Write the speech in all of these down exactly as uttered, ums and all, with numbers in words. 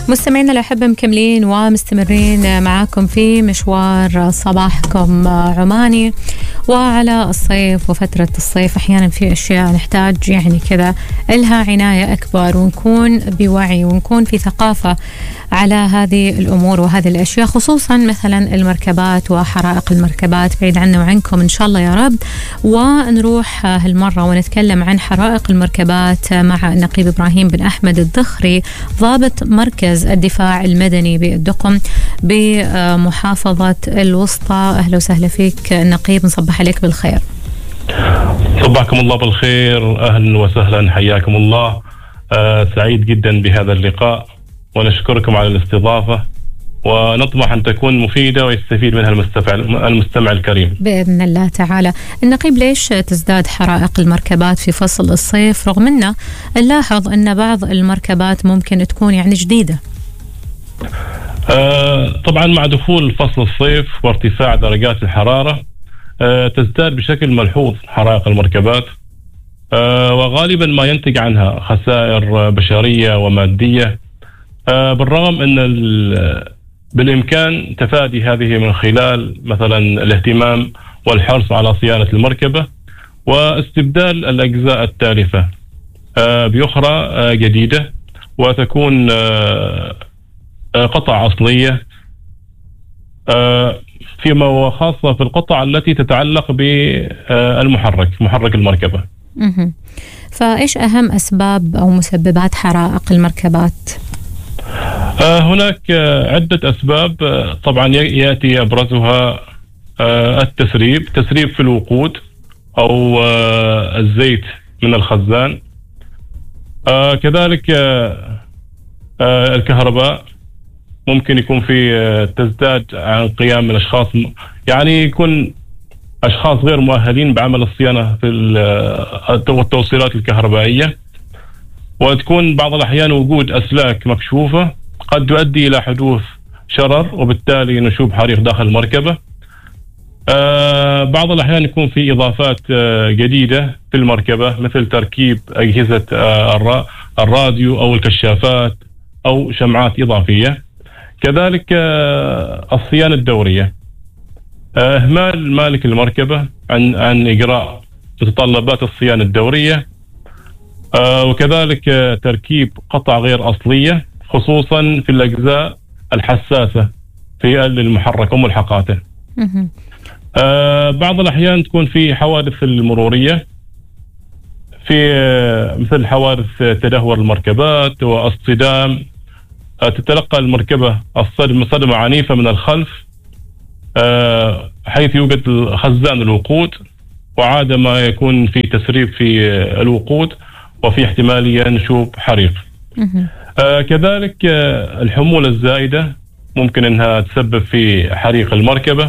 مستمعينا الأحبة مكملين ومستمرين معاكم في مشوار صباحكم عماني. وعلى الصيف وفترة الصيف أحيانا في أشياء نحتاج يعني كذا إلها عناية أكبر، ونكون بوعي ونكون في ثقافة على هذه الأمور وهذه الأشياء، خصوصا مثلا المركبات وحرائق المركبات. بعيد عنا وعنكم إن شاء الله يا رب. ونروح هالمرة ونتكلم عن حرائق المركبات مع النقيب إبراهيم بن أحمد الدخري، ضابط مركز الدفاع المدني بالدقم بمحافظة الوسطى. أهلا وسهلا فيك النقيب، نصبح عليك بالخير. صبحكم الله بالخير، أهلا وسهلا، حياكم الله. آه سعيد جدا بهذا اللقاء ونشكركم على الاستضافة، ونطمح أن تكون مفيدة ويستفيد منها المستمع, المستمع الكريم بإذن الله تعالى. النقيب، ليش تزداد حرائق المركبات في فصل الصيف رغم أن نلاحظ أن بعض المركبات ممكن تكون يعني جديدة؟ آه طبعا مع دخول فصل الصيف وارتفاع درجات الحرارة آه تزداد بشكل ملحوظ حرائق المركبات، آه وغالبا ما ينتج عنها خسائر بشرية ومادية، آه بالرغم أن بالإمكان تفادي هذه من خلال مثلا الاهتمام والحرص على صيانة المركبة واستبدال الأجزاء التالفة آه بأخرى آه جديدة، وتكون آه قطع أصلية، فيما هو خاصة في القطع التي تتعلق بالمحرك محرك المركبة. فإيش أهم أسباب أو مسببات حرائق المركبات؟ هناك عدة أسباب، طبعا يأتي أبرزها التسريب تسريب في الوقود أو الزيت من الخزان، كذلك الكهرباء ممكن يكون في تزداد عن قيام من أشخاص، يعني يكون أشخاص غير مؤهلين بعمل الصيانة في التوصيلات الكهربائية، وتكون بعض الأحيان وجود أسلاك مكشوفة قد يؤدي إلى حدوث شرر وبالتالي نشوب حريق داخل المركبة. آه بعض الأحيان يكون في إضافات آه جديدة في المركبة، مثل تركيب أجهزة آه الراديو أو الكشافات أو شمعات إضافية. كذلك الصيانة الدورية، إهمال مالك المركبة عن عن إجراء متطلبات الصيانة الدورية، وكذلك تركيب قطع غير أصلية خصوصا في الأجزاء الحساسة في المحرك وملحقاته. بعض الأحيان تكون في حوادث المرورية، في مثل حوادث تدهور المركبات واصطدام، تتلقى المركبة الصدمة صدمة عنيفة من الخلف حيث يوجد خزان الوقود، وعادة ما يكون في تسريب في الوقود وفي احتمالية نشوب حريق. كذلك الحمولة الزائدة ممكن أنها تسبب في حريق المركبة،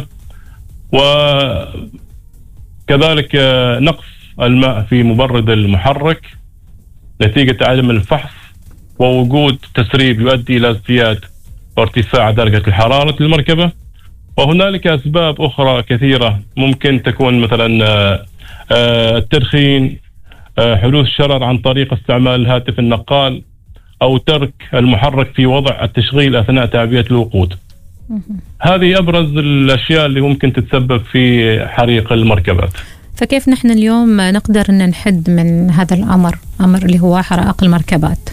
وكذلك نقص الماء في مبرد المحرك نتيجة عدم الفحص ووجود تسريب يؤدي إلى ازدياد وارتفاع درجة الحرارة المركبة. وهنالك أسباب أخرى كثيرة ممكن تكون مثلا التدخين، حدوث شرر عن طريق استعمال الهاتف النقال، أو ترك المحرك في وضع التشغيل أثناء تعبئة الوقود. هذه أبرز الأشياء اللي ممكن تتسبب في حريق المركبات. فكيف نحن اليوم نقدر أن نحد من هذا الأمر أمر اللي هو حرائق المركبات؟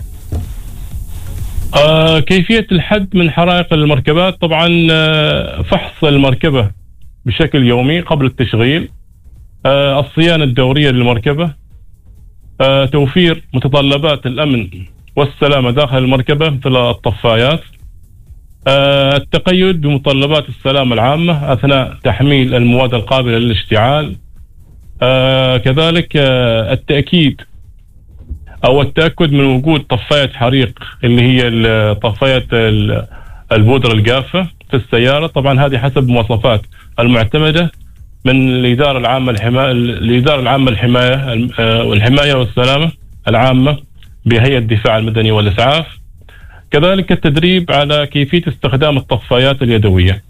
آه كيفية الحد من حرائق المركبات، طبعا آه فحص المركبة بشكل يومي قبل التشغيل، آه الصيانة الدورية للمركبة، آه توفير متطلبات الأمن والسلامة داخل المركبة مثل الطفايات، آه التقيد بمتطلبات السلامة العامة أثناء تحميل المواد القابلة للاشتعال، آه كذلك آه التأكيد أو التأكد من وجود طفاية حريق اللي هي طفاية البودرة الجافة في السيارة. طبعا هذه حسب مواصفات المعتمدة من الإدارة العامة الحماية الإدارة العامة الحماية والحماية والسلامة العامة بهيئة الدفاع المدني والإسعاف. كذلك التدريب على كيفية استخدام الطفايات اليدوية.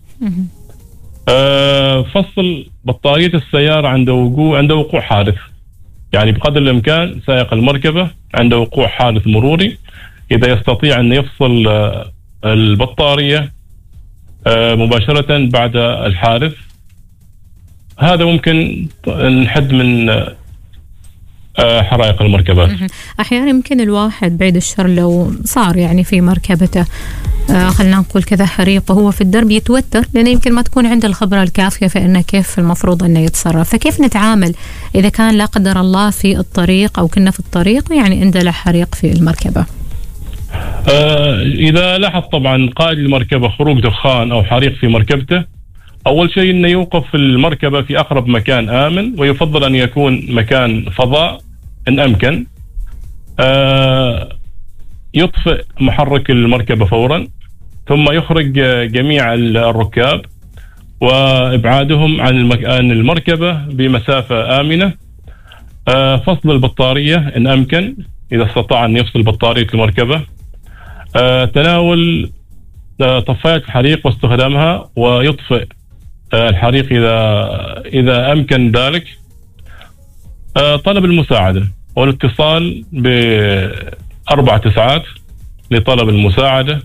آه فصل بطارية السيارة عند وقوع عند وقوع حادث، يعني بقدر الإمكان سائق المركبة عند وقوع حادث مروري إذا يستطيع أن يفصل البطارية مباشرة بعد الحادث. هذا ممكن نحد من حرائق المركبات. أحيانا يمكن الواحد بعيد الشر لو صار يعني في مركبته خلينا نقول كذا حريق وهو في الدرب يتوتر، لأنه يمكن ما تكون عنده الخبرة الكافية في أنه كيف المفروض أنه يتصرف. فكيف نتعامل إذا كان لا قدر الله في الطريق أو كنا في الطريق يعني عندنا حريق في المركبة؟ آه إذا لاحظ طبعا قائد المركبة خروج دخان أو حريق في مركبته، أول شيء أنه يوقف المركبة في أقرب مكان آمن، ويفضل أن يكون مكان فضاء إن أمكن. آه يطفئ محرك المركبة فورا، ثم يخرج جميع الركاب وإبعادهم عن المركبة بمسافة آمنة. آه فصل البطارية إن أمكن إذا استطاع أن يفصل بطارية المركبة. آه تناول آه طفايات الحريق واستخدامها ويطفئ آه الحريق إذا إذا أمكن ذلك. آه طلب المساعدة والاتصال بأربع تسعات لطلب المساعدة.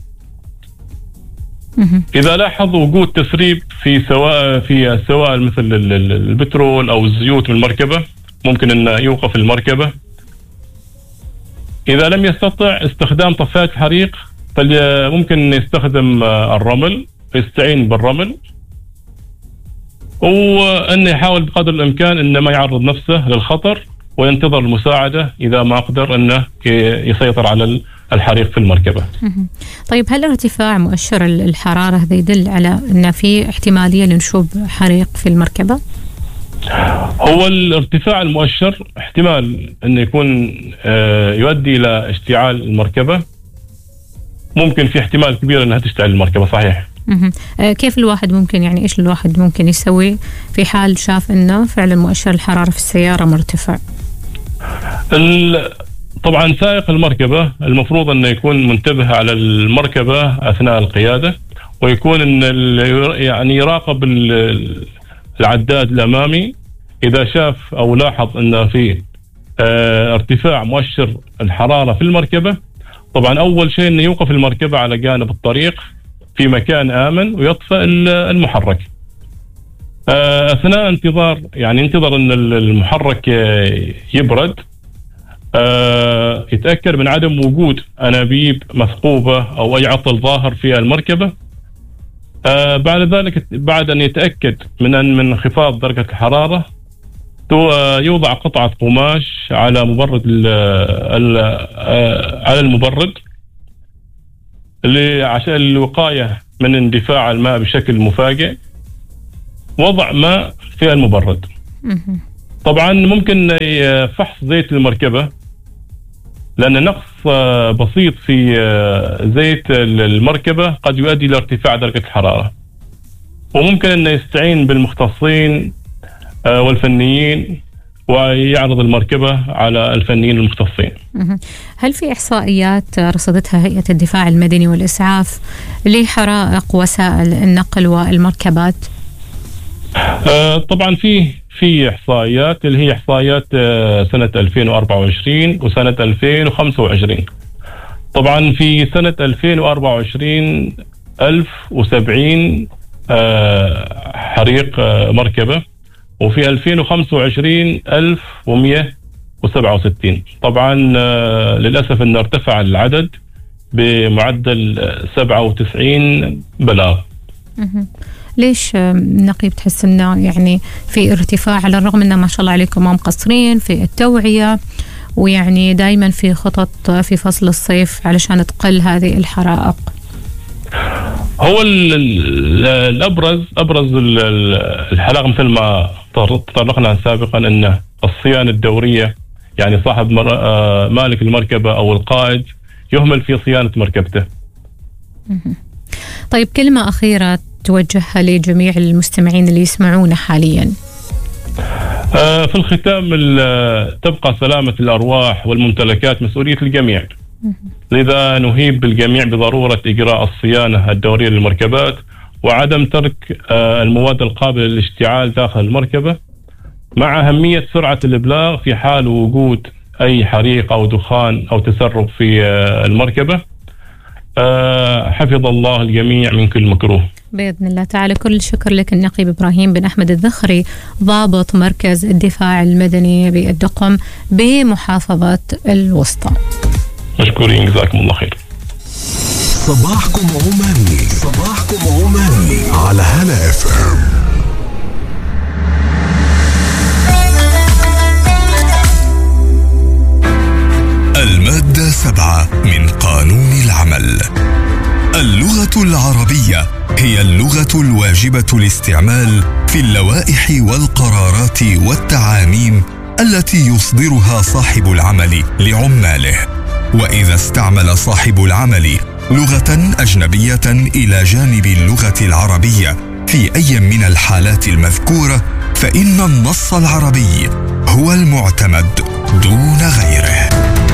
إذا لاحظ وجود تسريب في سواء في السوائل مثل البترول أو الزيوت من المركبة، ممكن أن يوقف المركبة. إذا لم يستطع استخدام طفايات الحريق فممكن يستخدم الرمل، يستعين بالرمل، وأن يحاول بقدر الإمكان أن ما يعرض نفسه للخطر، وينتظر المساعدة إذا ما قدر أنه يسيطر على الحريق في المركبة. طيب هل ارتفاع مؤشر الحرارة هذا يدل على أن في احتمالية لنشوب حريق في المركبة؟ هو الارتفاع المؤشر احتمال أن يكون يؤدي إلى اشتعال المركبة، ممكن في احتمال كبير أنها تشتعل المركبة. صحيح. كيف الواحد ممكن يعني إيش الواحد ممكن يسوي في حال شاف أنه فعلا مؤشر الحرارة في السيارة مرتفع؟ طبعا سائق المركبة المفروض أنه يكون منتبه على المركبة أثناء القيادة، ويكون أن يعني يراقب العداد الأمامي. إذا شاف أو لاحظ أن في اه ارتفاع مؤشر الحرارة في المركبة، طبعا أول شيء أنه يوقف المركبة على جانب الطريق في مكان آمن ويطفئ المحرك. اه أثناء انتظار يعني انتظر أن المحرك يبرد، اه يتأكد من عدم وجود أنابيب مثقوبة أو أي عطل ظاهر في المركبة. آه بعد ذلك بعد أن يتأكد من أن من انخفاض درجة الحرارة، يوضع قطعة قماش على مبرد ال ال على المبرد عشان الوقاية من اندفاع الماء بشكل مفاجئ. وضع ماء في المبرد. طبعا ممكن فحص زيت المركبة، لأن نقص بسيط في زيت المركبة قد يؤدي إلى ارتفاع درجة الحرارة، وممكن أن يستعين بالمختصين والفنيين ويعرض المركبة على الفنيين المختصين. هل في إحصائيات رصدتها هيئة الدفاع المدني والإسعاف لحرائق وسائل النقل والمركبات؟ طبعا في في إحصائيات اللي هي إحصائيات سنة ألفين وأربعة وعشرين وسنة ألفين وخمسة وعشرين. طبعا في سنة ألفين وأربعة وعشرين ألف وسبعين حريق مركبة، وفي ألفين وخمسة وعشرين ألف ومئة وسبعة وستين. طبعا للأسف أنه ارتفع العدد بمعدل سبعة وتسعين بلاغ. ليش نقيب تحس انه يعني في ارتفاع، على الرغم انه ما شاء الله عليكم ما مقصرين في التوعية ويعني دائما في خطط في فصل الصيف علشان تقل هذه الحرائق؟ هو الابرز ابرز الحرائق مثل ما تطرقنا سابقا انه الصيانة الدورية، يعني صاحب مالك المركبة او القائد يهمل في صيانة مركبته. طيب كلمة أخيرة توجهها لجميع المستمعين اللي يسمعونا حاليا. آه في الختام تبقى سلامة الأرواح والممتلكات مسؤولية الجميع، لذا نهيب بالجميع بضرورة إجراء الصيانة الدورية للمركبات وعدم ترك آه المواد القابلة للاشتعال داخل المركبة، مع أهمية سرعة الإبلاغ في حال وجود أي حريق أو دخان أو تسرب في آه المركبة. حفظ الله الجميع من كل مكروه بإذن الله تعالى. كل الشكر لك النقيب إبراهيم بن أحمد الذخري، ضابط مركز الدفاع المدني بالدقم بمحافظة الوسطى. مشكورين، جزاكم الله خير. صباحكم عماني، صباحكم عماني على هلا اف ام. المادة سبعة من قانون العمل. اللغة العربية هي اللغة الواجبة الاستعمال في اللوائح والقرارات والتعاميم التي يصدرها صاحب العمل لعماله. وإذا استعمل صاحب العمل لغة أجنبية إلى جانب اللغة العربية في أي من الحالات المذكورة، فإن النص العربي هو المعتمد دون غيره.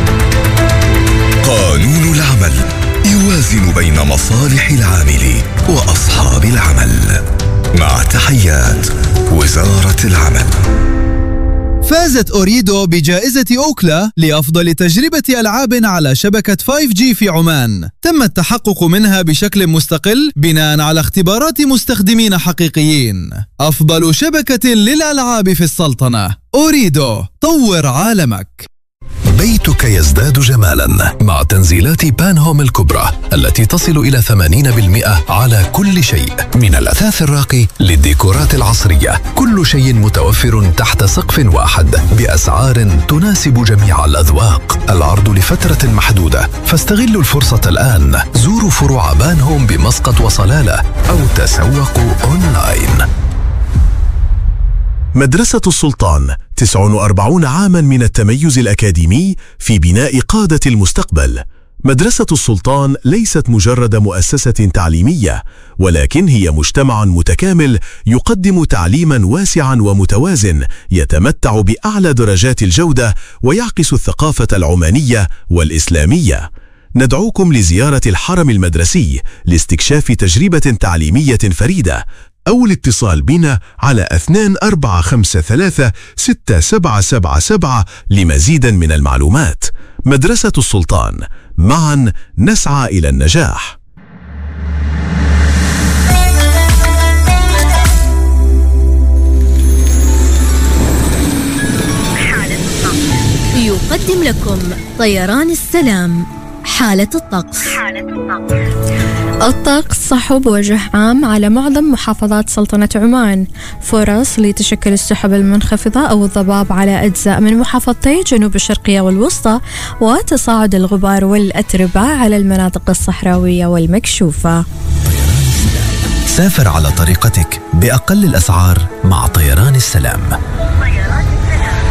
قانون العمل يوازن بين مصالح العامل وأصحاب العمل. مع تحيات وزارة العمل. فازت أوريدو بجائزة أوكلا لأفضل تجربة ألعاب على شبكة فايف جي في عمان. تم التحقق منها بشكل مستقل بناء على اختبارات مستخدمين حقيقيين. أفضل شبكة للألعاب في السلطنة. أوريدو، طور عالمك. بيتك يزداد جمالا مع تنزيلات بان هوم الكبرى التي تصل إلى ثمانين بالمئة على كل شيء، من الأثاث الراقي للديكورات العصرية. كل شيء متوفر تحت سقف واحد بأسعار تناسب جميع الأذواق. العرض لفترة محدودة، فاستغلوا الفرصة الآن. زوروا فروع بان هوم بمسقط وصلالة أو تسوقوا أونلاين. مدرسة السلطان، تسعة وأربعين عاما من التميز الأكاديمي في بناء قادة المستقبل. مدرسة السلطان ليست مجرد مؤسسة تعليمية، ولكن هي مجتمع متكامل يقدم تعليما واسعا ومتوازن يتمتع بأعلى درجات الجودة ويعكس الثقافة العمانية والإسلامية. ندعوكم لزيارة الحرم المدرسي لاستكشاف تجربة تعليمية فريدة، أو الاتصال بنا على اثنين أربعة خمسة ثلاثة ستة سبعة سبعة سبعة لمزيد من المعلومات. مدرسة السلطان، معا نسعى إلى النجاح. يقدم لكم طيران السلام حالة الطقس. الطقس صحو بوجه عام على معظم محافظات سلطنة عمان. فرص لتشكل السحب المنخفضة أو الضباب على أجزاء من محافظتي جنوب الشرقية والوسطى، وتصاعد الغبار والأتربة على المناطق الصحراوية والمكشوفة. سافر على طريقتك بأقل الأسعار مع طيران السلام.